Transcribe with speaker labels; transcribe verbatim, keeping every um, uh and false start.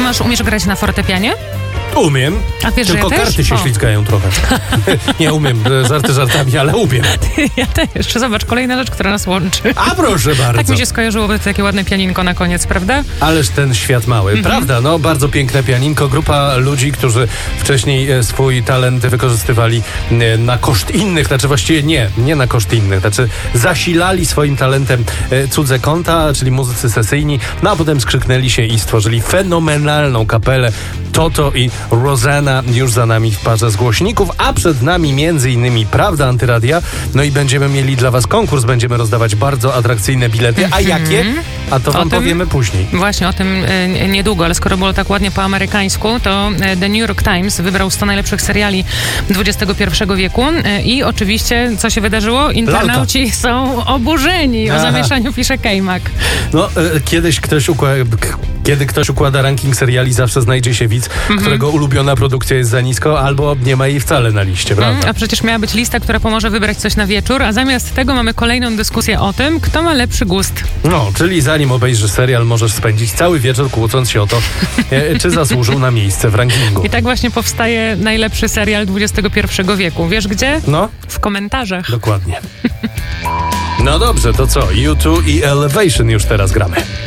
Speaker 1: masz, umiesz grać na fortepianie?
Speaker 2: Umiem,
Speaker 1: A wiesz,
Speaker 2: tylko
Speaker 1: że ja
Speaker 2: karty
Speaker 1: też?
Speaker 2: się
Speaker 1: O.
Speaker 2: ślizgają trochę. Nie umiem, żarty żartami, ale umiem.
Speaker 1: Ja też. Zobacz, kolejna rzecz, która nas łączy.
Speaker 2: A proszę bardzo.
Speaker 1: Tak mi się skojarzyło, by takie ładne pianinko na koniec, prawda?
Speaker 2: Ależ ten świat mały,
Speaker 1: Mhm.
Speaker 2: prawda? No, bardzo piękne pianinko. Grupa ludzi, którzy wcześniej e, swój talent wykorzystywali e, na koszt innych, znaczy właściwie nie, nie na koszt innych, znaczy zasilali swoim talentem e, cudze konta, czyli muzycy sesyjni, no a potem skrzyknęli się i stworzyli fenomenalną kapelę. Toto i Rosanna już za nami w parze z głośników, a przed nami między innymi Prawda Antyradia. No i będziemy mieli dla was konkurs, będziemy rozdawać bardzo atrakcyjne bilety. A jakie? A to wam
Speaker 1: O tym-
Speaker 2: powiemy później.
Speaker 1: Właśnie o tym e, niedługo, ale skoro było tak ładnie po amerykańsku, to e, The New York Times wybrał sto najlepszych seriali dwudziestego pierwszego wieku e, i oczywiście, co się wydarzyło? Internauci są oburzeni. O
Speaker 2: Aha.
Speaker 1: zamieszaniu pisze Kejmak.
Speaker 2: No, e, kiedyś ktoś układa, kiedy ktoś układa ranking seriali, zawsze znajdzie się widz,
Speaker 1: Mhm.
Speaker 2: którego ulubiona produkcja jest za nisko, albo nie ma jej wcale na liście, prawda?
Speaker 1: A przecież miała być lista, która pomoże wybrać coś na wieczór, a zamiast tego mamy kolejną dyskusję o tym, kto ma lepszy gust.
Speaker 2: No, czyli zanim obejrzysz serial, możesz spędzić cały wieczór kłócąc się o to, e, czy zasłużył na miejsce w rankingu.
Speaker 1: I tak właśnie powstaje najlepszy serial dwudziestego pierwszego wieku. Wiesz gdzie?
Speaker 2: No,
Speaker 1: W komentarzach.
Speaker 2: dokładnie. No dobrze, to co? U dwa i Elevation już teraz gramy.